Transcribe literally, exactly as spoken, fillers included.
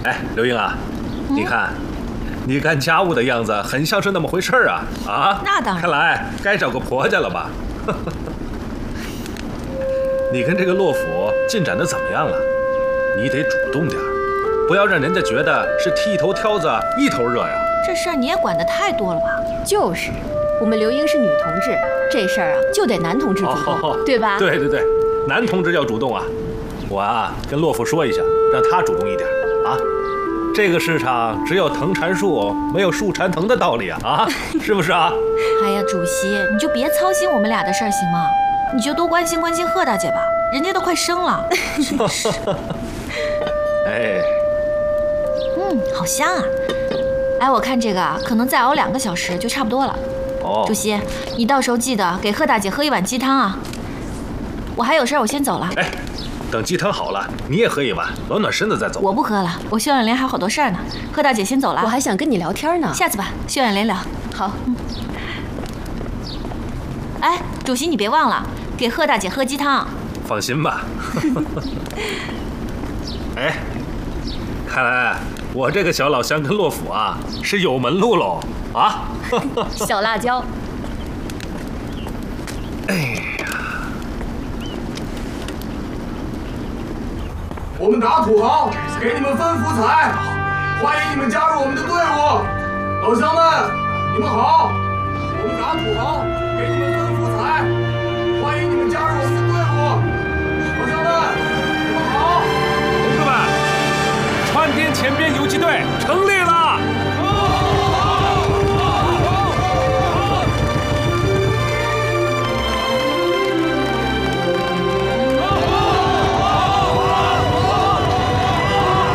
哎，刘英啊，嗯、你看，你干家务的样子很像是那么回事儿啊啊！ 那当然， 看来该找个婆家了吧？你跟这个洛府进展的怎么样了？你得主动点，不要让人家觉得是剃头挑子一头热呀。 这事儿你也管得太多了吧？ 就是，我们刘英是女同志，这事儿啊就得男同志主动，哦、对吧？ 对对对，男同志要主动啊！我啊跟洛府说一下，让他主动一点啊。这个市场只有藤缠树，没有树缠藤的道理啊啊，是不是啊？ 哎呀，主席，你就别操心我们俩的事儿行吗？你就多关心关心贺大姐吧，人家都快生了。真是。 哎， 嗯，好香啊！哎，我看这个啊，可能再熬两个小时就差不多了。哦，主席，你到时候记得给贺大姐喝一碗鸡汤啊。我还有事儿，我先走了。 哎，等鸡汤好了，你也喝一碗，暖暖身子再走。 我不喝了，我薛远莲还有好多事儿呢。贺大姐先走了， 我还想跟你聊天呢。 下次吧，薛远莲聊。 好。 嗯。哎，主席你别忘了给贺大姐喝鸡汤。 放心吧。哎，看来我这个小老乡跟洛府啊是有门路喽啊！ 小辣椒。 哎呀， 我们打土豪给你们分福彩，欢迎你们加入我们的队伍，老乡们，你们好！我们打土豪给你们分福彩，欢迎你们加入我们的队伍，老乡们，你们好！ 同志们，川滇前边游击队成立。